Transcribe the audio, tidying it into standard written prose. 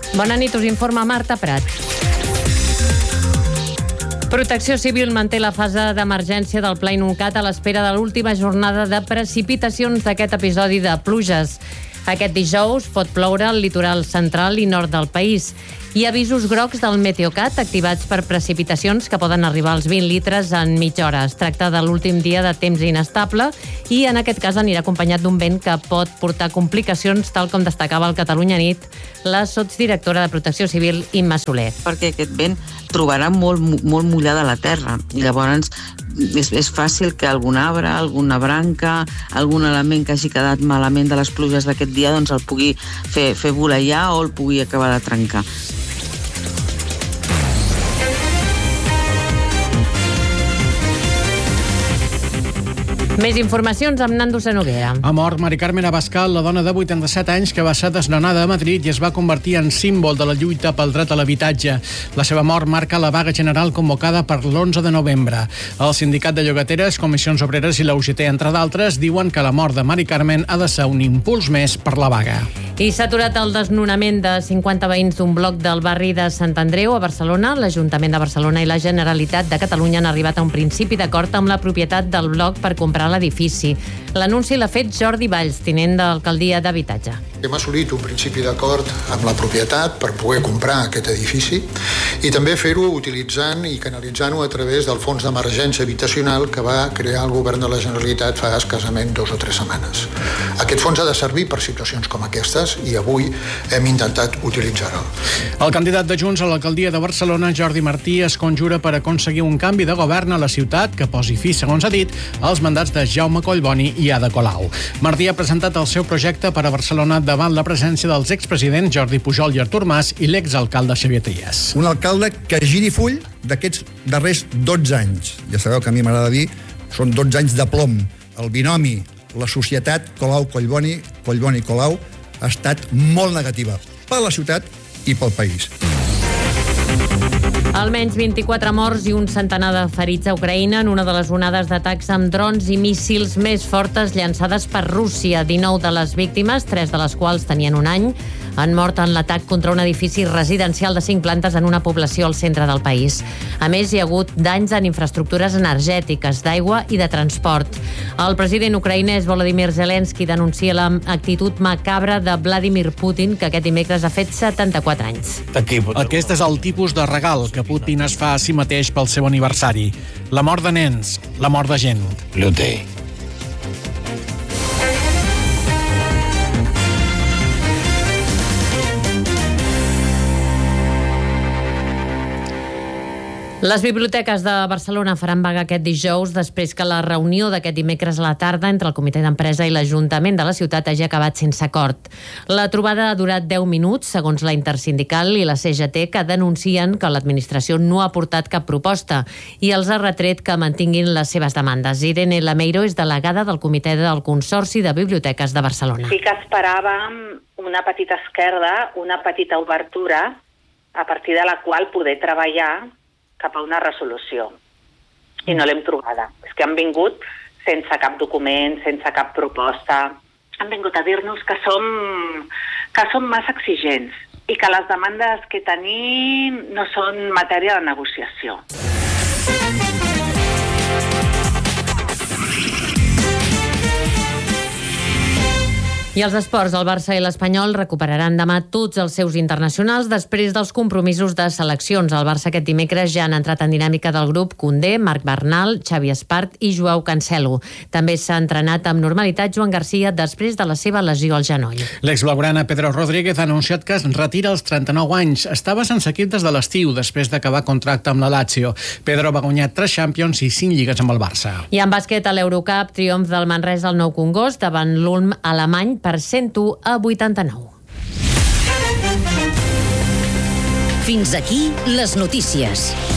Bona nit, us informa Marta Prat. Protecció Civil manté la fase d'emergència del Pla Inuncat a l'espera de l'última jornada de precipitacions d'aquest episodi de pluges. Aquest dijous pot ploure al litoral central i nord del país. Hi ha avisos grocs del Meteocat activats per precipitacions que poden arribar als 20 litres en mitja hora. Es tracta de l'últim dia de temps inestable i en aquest cas anirà acompanyat d'un vent que pot portar complicacions, tal com destacava al Catalunya Nit la sotsdirectora de Protecció Civil, Imma Soler. Perquè aquest vent trobarà molt mullada la terra i llavors és fàcil que algun arbre, alguna branca, algun element que hagi quedat malament de les pluges d'aquest dia doncs el pugui fer voleiar o el pugui acabar de trencar. Més informacions amb Nando Sanoguera. Ha mort Mari Carmen Abascal, la dona de 87 anys que va ser desnonada a Madrid i es va convertir en símbol de la lluita pel dret a l'habitatge. La seva mort marca la vaga general convocada per l'11 de novembre. El Sindicat de Llogateres, Comissions Obreres i la UGT, entre d'altres, diuen que la mort de Mari Carmen ha de ser un impuls més per la vaga. I s'ha aturat el desnonament de 50 veïns d'un bloc del barri de Sant Andreu a Barcelona. L'Ajuntament de Barcelona i la Generalitat de Catalunya han arribat a un principi d'acord amb la propietat del bloc per comprar l'edifici. L'anunci l'ha fet Jordi Valls, tinent d'Alcaldia d'Habitatge. Hem assolit un principi d'acord amb la propietat per poder comprar aquest edifici i també fer-ho utilitzant i canalitzant-ho a través del Fons d'Emergència Habitacional que va crear el Govern de la Generalitat fa escassament 2 o 3 setmanes. Aquest fons ha de servir per situacions com aquestes i avui hem intentat utilitzar-lo. El candidat de Junts a l'alcaldia de Barcelona, Jordi Martí, es conjura per aconseguir un canvi de govern a la ciutat que posi fi, segons ha dit, als mandats de Jaume Collboni i Ada Colau. Martí ha presentat el seu projecte per a Barcelona davant la presència dels expresidents Jordi Pujol i Artur Mas i l'exalcalde Xavier Trias. Un alcalde que giri full d'aquests darrers 12 anys. Ja sabeu que a mi m'agrada dir, són 12 anys de plom. El binomi, la societat Colau-Collboni, Collboni-Colau, ha estat molt negativa per la ciutat i pel país. Almenys 24 morts i un centenar de ferits a Ucraïna en una de les onades d'atacs amb drons i míssils més fortes llançades per Rússia. 19 de les víctimes, 3 de les quals tenien 1 any, han mort en l'atac contra un edifici residencial de 5 plantes en una població al centre del país. A més, hi ha hagut danys en infraestructures energètiques, d'aigua i de transport. El president ucraïnès Volodymyr Zelensky denuncia l'actitud macabra de Vladimir Putin, que aquest dimecres ha fet 74 anys. Aquest és el tipus de regal que Putin es fa a si mateix pel seu aniversari. La mort de nens, la mort de gent. Luter. Les biblioteques de Barcelona faran vaga aquest dijous després que la reunió d'aquest dimecres a la tarda entre el comitè d'empresa i l'Ajuntament de la ciutat hagi acabat sense acord. La trobada ha durat 10 minuts, segons la Intersindical i la CGT, que denuncien que l'administració no ha portat cap proposta i els ha retret que mantinguin les seves demandes. Irene Lameiro és delegada del comitè del Consorci de Biblioteques de Barcelona. Sí que esperàvem una petita esquerda, una petita obertura, a partir de la qual poder treballar cap a una resolució. I no l'hem trobada. És que han vingut sense cap document, sense cap proposta. Han vingut a dir-nos que som massa exigents i que les demandes que tenim no són matèria de negociació. I els esports, el Barça i l'Espanyol recuperaran demà tots els seus internacionals després dels compromisos de seleccions. El Barça aquest dimecres ja han entrat en dinàmica del grup Koundé, Marc Bernal, Xavi Espart i Joao Cancelo. També s'ha entrenat amb normalitat Joan Garcia després de la seva lesió al genoll. L'exblaugrana Pedro Rodríguez ha anunciat que es retira als 39 anys. Estava sense equip des de l'estiu, després d'acabar contracte amb la Lazio. Pedro va guanyar 3 Champions i 5 lligues amb el Barça. I en bàsquet, a l'Eurocup, triomf del Manresa al Nou Congost davant l'Ulm alemany per 101 a 89. Fins aquí les notícies.